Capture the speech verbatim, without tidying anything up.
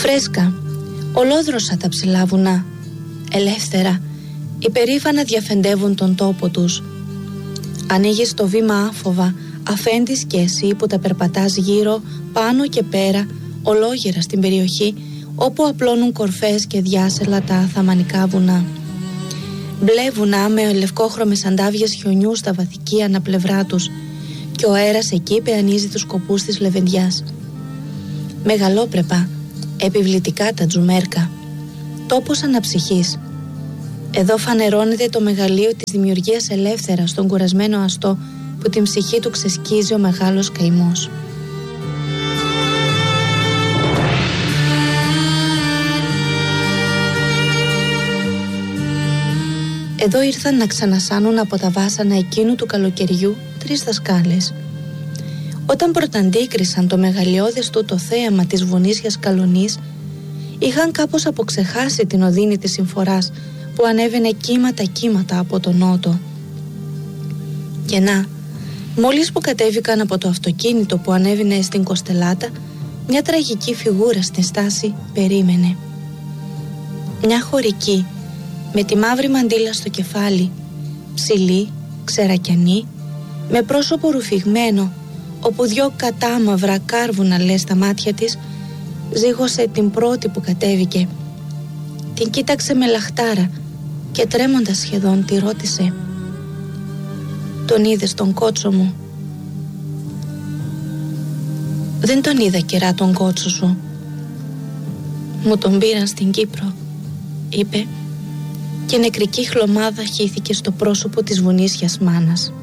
Φρέσκα, ολόδρωσα τα ψηλά βουνά, ελεύθερα, υπερήφανα διαφεντεύουν τον τόπο τους. Ανοίγεις το βήμα άφοβα, αφέντης και εσύ που τα περπατάς γύρω, πάνω και πέρα, ολόγερα στην περιοχή, όπου απλώνουν κορφές και διάσελα τα θαμανικά βουνά. Μπλε βουνά με λευκόχρωμες αντάβιες χιονιού στα βαθική αναπλευρά τους, και ο αέρας εκεί πεανίζει τους σκοπούς της λεβεντιάς. Μεγαλόπρεπα, επιβλητικά τα τζουμέρκα, τόπος αναψυχής. Εδώ φανερώνεται το μεγαλείο της δημιουργίας ελεύθερα στον κουρασμένο αστό που την ψυχή του ξεσκίζει ο μεγάλος καημός. Εδώ ήρθαν να ξανασάνουν από τα βάσανα εκείνου του καλοκαιριού τρεις δασκάλες. Όταν πρωταντίκρισαν το μεγαλειώδες του το θέαμα της βουνίσιας καλονής, είχαν κάπως αποξεχάσει την οδύνη της συμφοράς που ανέβαινε κύματα-κύματα από τον νότο. Και να, μόλις που κατέβηκαν από το αυτοκίνητο που ανέβαινε στην Κοστελάτα, μια τραγική φιγούρα στην στάση περίμενε. Μια χωρική, με τη μαύρη μαντήλα στο κεφάλι, ψηλή, ξερακιανή, με πρόσωπο ρουφηγμένο, όπου δυο κατάμαυρα κάρβουνα λες στα μάτια της, ζήγωσε την πρώτη που κατέβηκε. Την κοίταξε με λαχτάρα και τρέμοντας σχεδόν τη ρώτησε: «Τον είδες τον κότσο μου?» «Δεν τον είδα, κερά, τον κότσο σου. Μου τον πήραν στην Κύπρο», είπε, και νεκρική χλωμάδα χύθηκε στο πρόσωπο της βουνίσιας μάνας.